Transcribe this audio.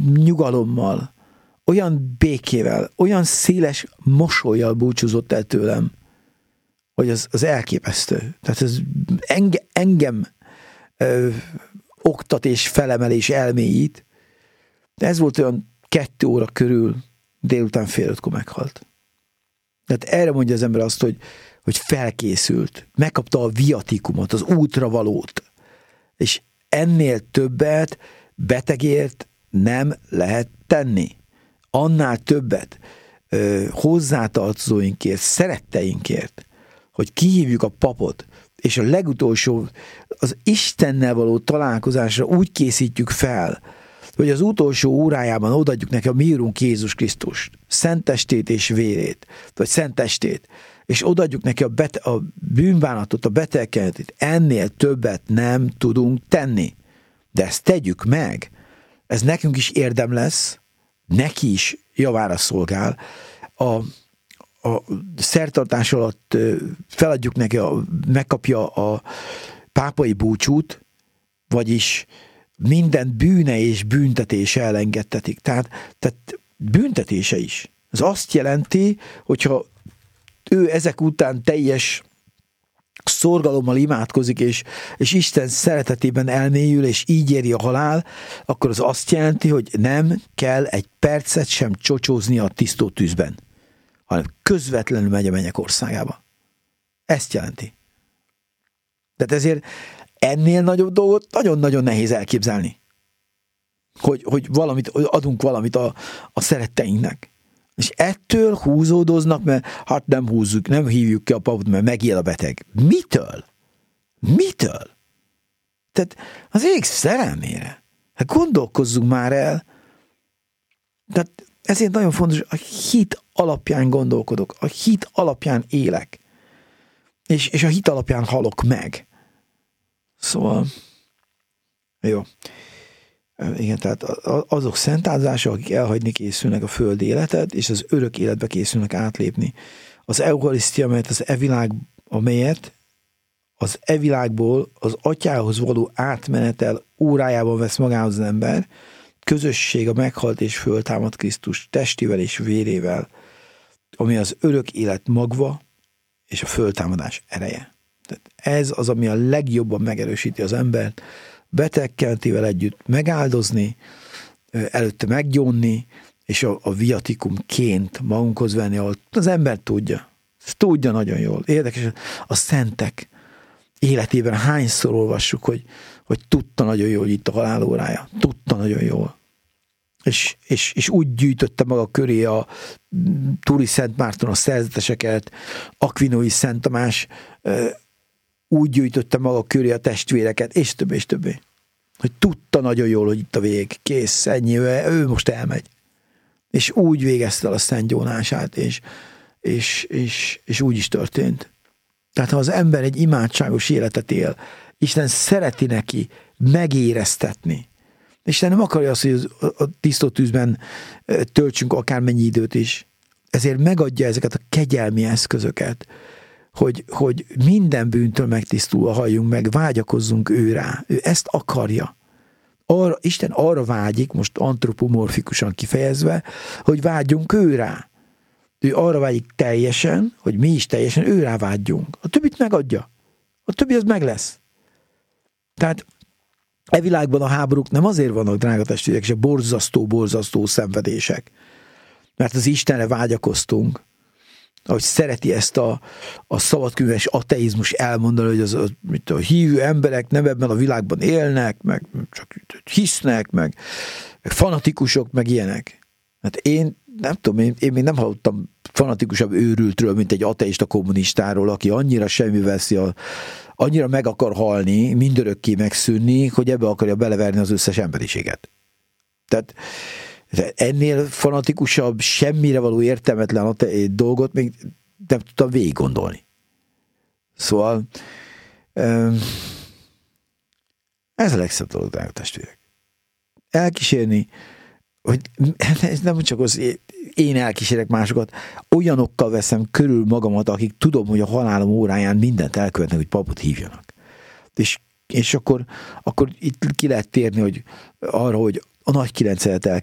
nyugalommal, olyan békével, olyan széles mosollyal búcsúzott el tőlem, hogy az elképesztő. Tehát ez engem oktat és felemelés elmélyít. De ez volt olyan 2 óra körül, délután 4:30 meghalt. Tehát erre mondja az ember azt, hogy felkészült, megkapta a viatikumot, az útravalót, és ennél többet betegért nem lehet tenni. Annál többet hozzátartozóinkért, szeretteinkért, hogy kihívjuk a papot, és a legutolsó, az Istennel való találkozásra úgy készítjük fel, hogy az utolsó órájában odaadjuk neki a mi Urunk Jézus Krisztust, szentestét és vérét, vagy szentestét, és odaadjuk neki a bűnbánatot, a betelkenetet. Ennél többet nem tudunk tenni. De ezt tegyük meg. Ez nekünk is érdem lesz, neki is javára szolgál. A szertartás alatt feladjuk neki, megkapja a pápai búcsút, vagyis minden bűne és büntetése elengedtetik. Tehát büntetése is. Ez azt jelenti, hogyha ő ezek után teljes szorgalommal imádkozik, és Isten szeretetében elmélyül, és így éri a halál, akkor az azt jelenti, hogy nem kell egy percet sem csocsózni a tisztó tűzben, hanem közvetlenül megy a mennyek országába. Ezt jelenti. Tehát ezért ennél nagyobb dolgot nagyon-nagyon nehéz elképzelni. Hogy adunk valamit a szeretteinknek. És ettől húzódoznak, mert hát nem húzzuk, nem hívjuk ki a papot, mert megijed a beteg. Mitől? Mitől? Tehát az ég szerelmére. Hát gondolkozzunk már el. Tehát ezért nagyon fontos, a hit alapján gondolkodok, a hit alapján élek, és a hit alapján halok meg. Szóval, jó. Igen, tehát azok szentázások, akik elhagyni készülnek a földi életet, és az örök életbe készülnek átlépni. Az eucharisztia, amelyet az világból az atyához való átmenetel órájában vesz magához az ember, közösség a meghalt és föltámadt Krisztus testével és vérével, ami az örök élet magva és a föltámadás ereje. Tehát ez az, ami a legjobban megerősíti az embert, betegkentével együtt megáldozni, előtte meggyónni, és a viatikumként magunkhoz venni, ahol az ember tudja. Ezt tudja nagyon jól. Érdekes, a szentek életében hányszor olvassuk, hogy tudta nagyon jól, hogy itt a halálórája. Tudta nagyon jól. És úgy gyűjtötte maga köré a Turi Szent Márton a szerzeteseket, Akvinói Szent Tamás úgy gyűjtötte maga köré a testvéreket, és többé, és többé. Hogy tudta nagyon jól, hogy itt a vég, kész, ennyi, ő most elmegy. És úgy végezte el a szent gyónását, és úgy is történt. Tehát ha az ember egy imádságos életet él, Isten szereti neki megéreztetni. Isten nem akarja azt, hogy a tisztó tűzben töltsünk akármennyi időt is. Ezért megadja ezeket a kegyelmi eszközöket, hogy minden bűntől megtisztulva halljunk meg, vágyakozzunk ő rá. Ő ezt akarja. Isten arra vágyik, most antropomorfikusan kifejezve, hogy vágyjunk ő rá. Ő arra vágyik teljesen, hogy mi is teljesen ő rá vágyjunk. A többit megadja. A többi az meg lesz. Tehát e világban a háborúk nem azért vannak, drága testvérek, és a borzasztó szenvedések. Mert az Istenre vágyakoztunk, ahogy szereti ezt a szabadkönyves ateizmus elmondani, hogy a hívő emberek nem ebben a világban élnek, meg csak hisznek, meg fanatikusok, meg ilyenek. Hát én nem tudom, én még nem hallottam fanatikusabb őrültről, mint egy ateista kommunistáról, aki annyira semmi veszi, annyira meg akar halni, mindörökké megszűnni, hogy ebbe akarja beleverni az összes emberiséget. Tehát ennél fanatikusabb, semmire való értelmetlen dolgot még nem tudtam végig gondolni. Szóval ez a legszebb dolog, drága testvérek. Elkísérni, hogy ez nem csak az én elkísérek másokat, olyanokkal veszem körül magamat, akik tudom, hogy a halálom óráján mindent elkövetnek, hogy papot hívjanak. És akkor itt ki lehet térni, hogy arra, hogy a nagy 9-et